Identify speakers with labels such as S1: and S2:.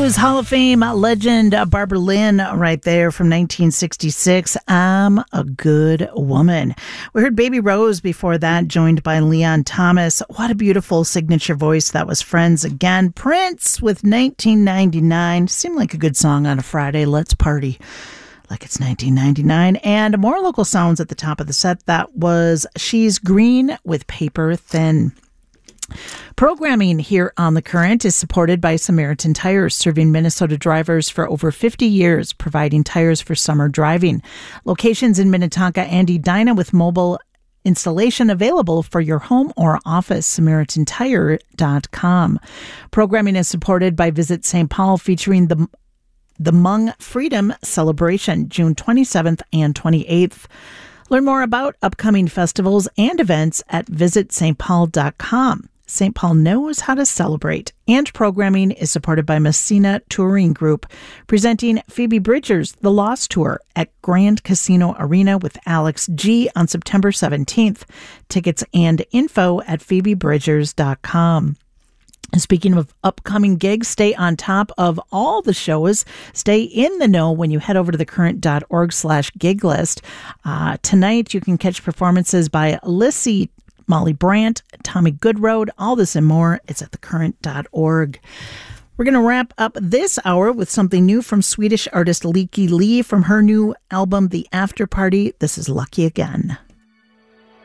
S1: Blues Hall of Fame legend Barbara Lynn right there from 1966. I'm a Good Woman. We heard Baby Rose before that, joined by Leon Thomas. What a beautiful signature voice. That was Friends again. Prince with 1999. Seemed like a good song on a Friday. Let's party like it's 1999. And more local sounds at the top of the set. That was She's Green with Paper Thin. Programming here on The Current is supported by Samaritan Tires, serving Minnesota drivers for over 50 years, providing tires for summer driving. Locations in Minnetonka and Edina with mobile installation available for your home or office, SamaritanTire.com. Programming is supported by Visit St. Paul, featuring the Hmong Freedom Celebration, June 27th and 28th. Learn more about upcoming festivals and events at visitstpaul.com. St. Paul knows how to celebrate. And programming is supported by Messina Touring Group, presenting Phoebe Bridgers' The Lost Tour at Grand Casino Arena with Alex G. on September 17th. Tickets and info at phoebebridgers.com. Speaking of upcoming gigs, stay on top of all the shows. Stay in the know when you head over to thecurrent.org/gig list. Tonight, you can catch performances by Lissy, Molly Brandt, Tommy Goodroad, all this and more. It's at thecurrent.org. We're going to wrap up this hour with something new from Swedish artist Lykke Li from her new album, The After Party. This is Lucky Again.